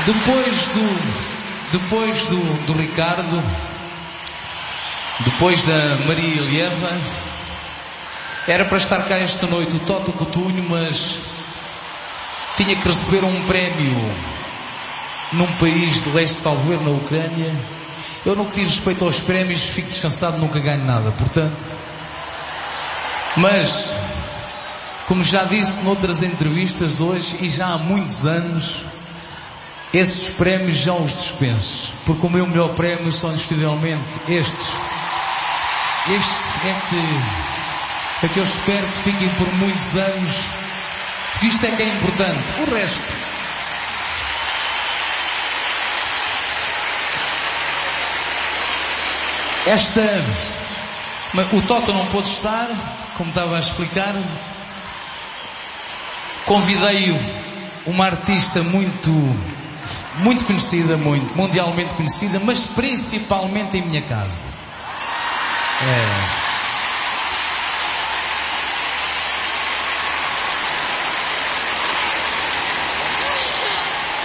Depois do Ricardo, depois da Maria Elieva, era para estar cá esta noite o Toto Coutinho, mas tinha que receber um prémio num país de leste, salvo erro, na Ucrânia. Eu, no que diz respeito aos prémios, fico descansado, nunca ganho nada, portanto. Mas, como já disse noutras entrevistas hoje, e já há muitos anos, esses prémios já os dispenso, porque o meu melhor prémio são indiscutivelmente estes. Este é que eu espero que fiquem por muitos anos, porque isto é que é importante. O resto, o Toto não pôde estar, como estava a explicar. Convidei-o, uma artista muito conhecida, mundialmente conhecida, mas principalmente em minha casa.